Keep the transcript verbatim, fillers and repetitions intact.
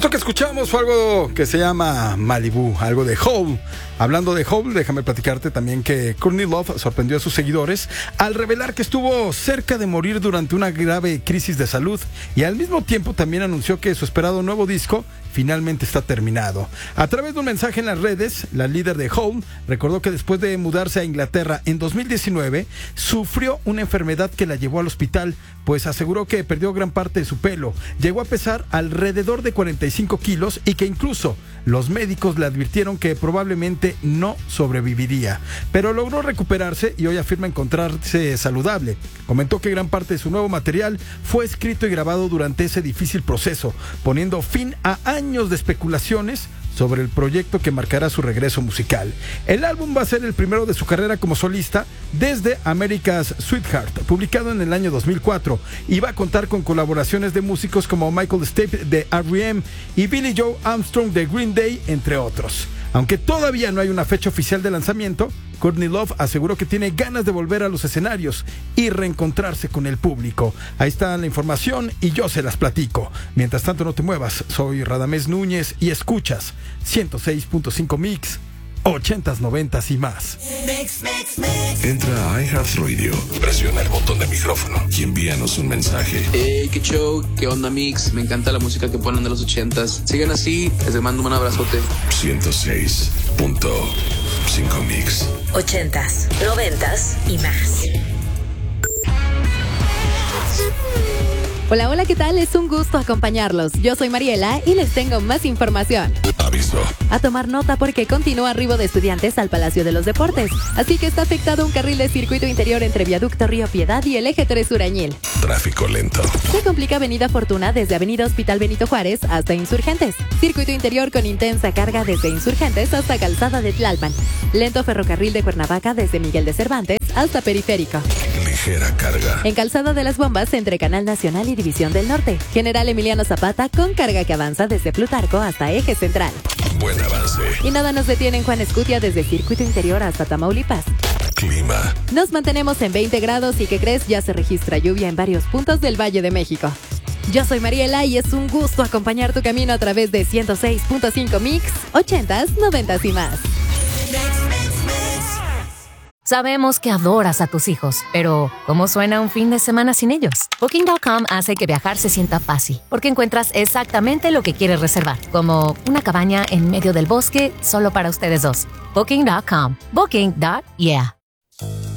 Esto que escuchamos fue algo que se llama Malibu, algo de Hole. Hablando de Hole, déjame platicarte también que Courtney Love sorprendió a sus seguidores al revelar que estuvo cerca de morir durante una grave crisis de salud y al mismo tiempo también anunció que su esperado nuevo disco finalmente está terminado. A través de un mensaje en las redes, la líder de Hole recordó que después de mudarse a Inglaterra en dos mil diecinueve, sufrió una enfermedad que la llevó al hospital, pues aseguró que perdió gran parte de su pelo, llegó a pesar alrededor de cuarenta y cinco kilos y que incluso los médicos le advirtieron que probablemente no sobreviviría, pero logró recuperarse y hoy afirma encontrarse saludable. Comentó que gran parte de su nuevo material fue escrito y grabado durante ese difícil proceso, poniendo fin a años de especulaciones sobre el proyecto que marcará su regreso musical. El álbum va a ser el primero de su carrera como solista desde America's Sweetheart, publicado en el año dos mil cuatro, y va a contar con colaboraciones de músicos como Michael Stipe de R E M y Billy Joe Armstrong de Green Day, entre otros. Aunque todavía no hay una fecha oficial de lanzamiento, Courtney Love aseguró que tiene ganas de volver a los escenarios y reencontrarse con el público. Ahí está la información y yo se las platico. Mientras tanto, no te muevas. Soy Radamés Núñez y escuchas ciento seis punto cinco Mix, ochentas, noventas y más. Mix, mix, mix. Entra a iHeartRadio, presiona el botón de micrófono y envíanos un mensaje. Hey, qué show, qué onda Mix, me encanta la música que ponen de los ochentas. Sigan así, les mando un abrazote. ciento seis punto cinco Mix. Ochentas, noventas y más. Hola, hola, ¿qué tal? Es un gusto acompañarlos. Yo soy Mariela y les tengo más información. Aviso. A tomar nota porque continúa arribo de estudiantes al Palacio de los Deportes. Así que está afectado un carril de circuito interior entre Viaducto Río Piedad y el Eje tres Sur Añil. Tráfico lento. Se complica Avenida Fortuna desde Avenida Hospital Benito Juárez hasta Insurgentes. Circuito interior con intensa carga desde Insurgentes hasta Calzada de Tlalpan. Lento ferrocarril de Cuernavaca desde Miguel de Cervantes hasta Periférico. Ligera carga. En Calzada de las Bombas entre Canal Nacional y División del Norte. General Emiliano Zapata con carga que avanza desde Plutarco hasta Eje Central. Buen avance. Y nada nos detiene en Juan Escutia desde Circuito Interior hasta Tamaulipas. Clima. Nos mantenemos en veinte grados y ¿qué crees? Ya se registra lluvia en varios puntos del Valle de México. Yo soy Mariela y es un gusto acompañar tu camino a través de ciento seis punto cinco Mix, ochentas, noventas y más. Sabemos que adoras a tus hijos, pero ¿cómo suena un fin de semana sin ellos? Booking punto com hace que viajar se sienta fácil, porque encuentras exactamente lo que quieres reservar, como una cabaña en medio del bosque solo para ustedes dos. Booking punto com. Booking. Yeah.